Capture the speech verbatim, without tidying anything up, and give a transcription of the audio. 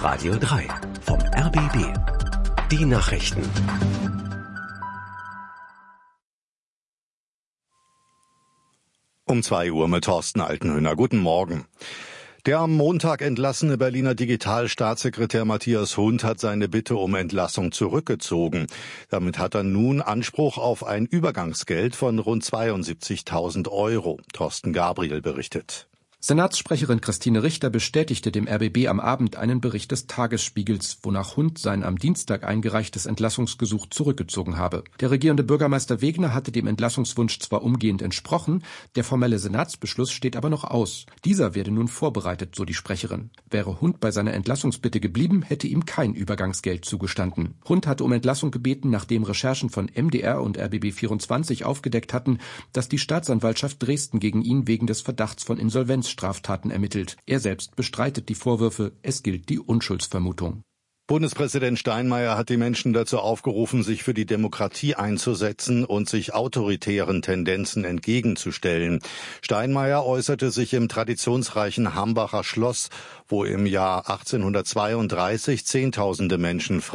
Radio drei vom R B B. Die Nachrichten. Um zwei Uhr mit Thorsten Altenhöhner. Guten Morgen. Der am Montag entlassene Berliner Digitalstaatssekretär Matthias Hund hat seine Bitte um Entlassung zurückgezogen. Damit hat er nun Anspruch auf ein Übergangsgeld von rund zweiundsiebzigtausend Euro. Thorsten Gabriel berichtet. Senatssprecherin Christine Richter bestätigte dem R B B am Abend einen Bericht des Tagesspiegels, wonach Hund sein am Dienstag eingereichtes Entlassungsgesuch zurückgezogen habe. Der regierende Bürgermeister Wegner hatte dem Entlassungswunsch zwar umgehend entsprochen, der formelle Senatsbeschluss steht aber noch aus. Dieser werde nun vorbereitet, so die Sprecherin. Wäre Hund bei seiner Entlassungsbitte geblieben, hätte ihm kein Übergangsgeld zugestanden. Hund hatte um Entlassung gebeten, nachdem Recherchen von M D R und R B B vierundzwanzig aufgedeckt hatten, dass die Staatsanwaltschaft Dresden gegen ihn wegen des Verdachts von Insolvenz Straftaten ermittelt. Er selbst bestreitet die Vorwürfe, es gilt die Unschuldsvermutung. Bundespräsident Steinmeier hat die Menschen dazu aufgerufen, sich für die Demokratie einzusetzen und sich autoritären Tendenzen entgegenzustellen. Steinmeier äußerte sich im traditionsreichen Hambacher Schloss, wo im Jahr achtzehnhundertzweiunddreißig Zehntausende Menschen